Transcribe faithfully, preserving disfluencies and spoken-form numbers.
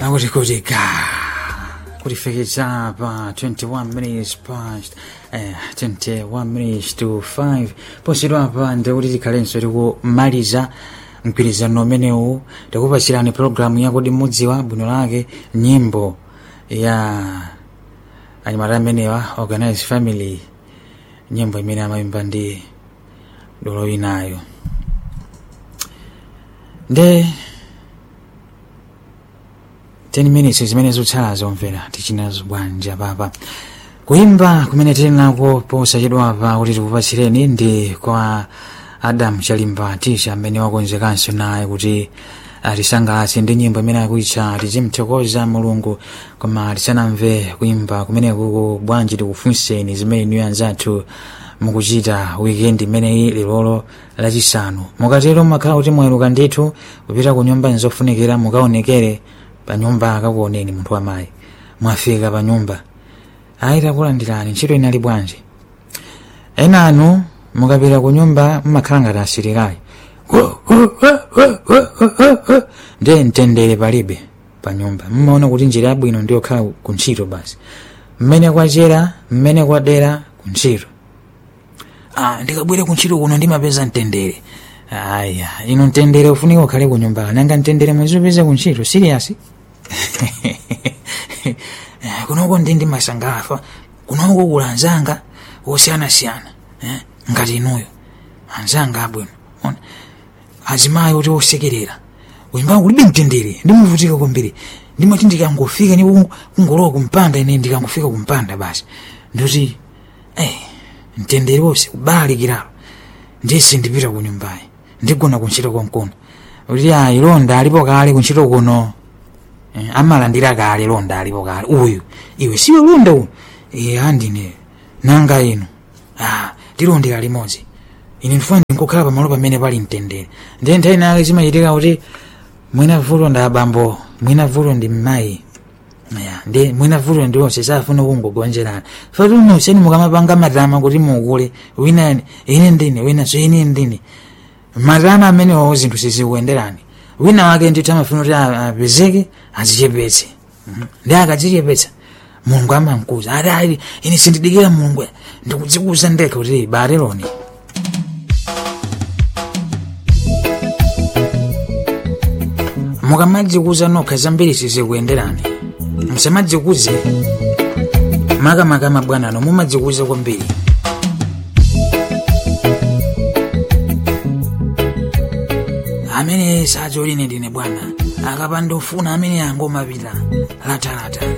akuti kuti ka kulifikisha pa twenty-one minutes past eh, twenty-one minutes to five posiro apa ndikuti tikhalenso tikumaliza mgwirizano umenewu tikupachirani programu yakodi mudziwa bwino lake nyimbo ya anyamata amenewa Organized Family, nyimbo imene amayimba ndi dolo inayo nde ten minutes zimene zotsala zomvera tichinazo bwanja papa kuimba kumene tili nako posachedwa apa kuti tikupachireni ndi kwa Adam Chalimba Tisha amene wakonzekanso naye kuti atisangalatse ndi nyimbo imene akuitcha tizimthokoza Mulungu. Koma tisanamve kuimba kumene kuko bwanji tikufunseni zimene niyo anzathu mukuchita weekend imene lero lachisanu. Mukatero makhala kuti mweruka ndithu kupita ku nyumba nzofunikira mukaonekere pa nyumba akakuoneni munthu wamayi mwafika pa nyumba aita kulandirani ntchito inali bwanji. Ena anu mukapita ku nyumba mmakhala ngati asilikali nde mtendere palibe pa nyumba. Mmaona kuti njira yabwino ndiyo khala ku ntchito basi, mmene kwachera mmene kwadera ku ntchito. Ah, ndikabwere ku ntchito kuno ndimapeza mtendere. Aya, ino mtendere ufunika ukhale ku nyumba nanga mtendere mwezi upeze ku ntchito serious. Kunoko ndindi masangafa kunoko kulanzanga osiyana siyana eh ngati inuyo anzanga abwino ona azimayi kuti osekerera uyimba kulibe mtendere ndimuvutika kwambiri ndimati ndikangofika ni kungolowa kumpanda ine ndikangofika kumpanda basi ndoti eh mtendere wose kubalikira ndisi ndipita ku nyumbayi ndigona kunchito konkono kuti ya ilonda alipo kale kunchito kuno eh, amalandira kale londa alipo kale uyu iwe siwe londa uyu eh andine nanga ino ah tilondera limodzi ine ndifuna ndikukhala pamalo pamene pali mtendere. Ndiye nthawi nayo zimachitika kuti mwina vuto ndi abambo mwina vuto ndi mmayi ya ndi mwina vuto ndi onse safuna kungogonjerana fatu no seni mukamapanga matama kuti mukule wina ine ndine wina so ine ndine matama amene wo zinthu sizikuyenderani. Wina wake ndi tamafuna kuti apezeke azichepetse ndi akazichepetsa Mulungu amankuza ati ine sindidikira Mulungu ndikudzikuza ndekha kuti bareloni. Mukamadzikuza nokha zambiri sizikuyenderani musamadzikuze maka maka mabwanano mumadzikuza kwambiri. Amene sajoli ndine bwana akapanda ufuna amene angomapita latalata